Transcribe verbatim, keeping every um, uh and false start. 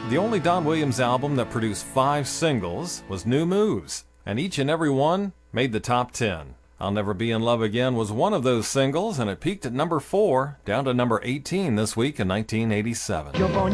The only Don Williams album that produced five singles was New Moves, and each and every one made the top ten. I'll Never Be in Love Again was one of those singles, and it peaked at number four, down to number eighteen this week in nineteen eighty-seven.